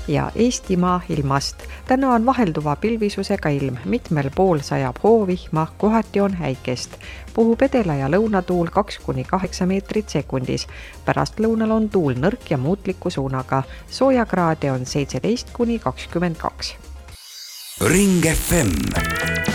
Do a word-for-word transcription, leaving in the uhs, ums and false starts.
ja Eestimaa ilmast. Täna on vahelduva pilvisusega ilm, mitmel pool sajab hoovihma, kohati on häikest. Puhub edela- ja lõunatuul kaks kuni kaheksa meetrit sekundis. Pärast lõunal on tuul nõrk ja muutliku suunaga. Soojakraade on seitseteist kuni kakskümmend kaks. Ring F M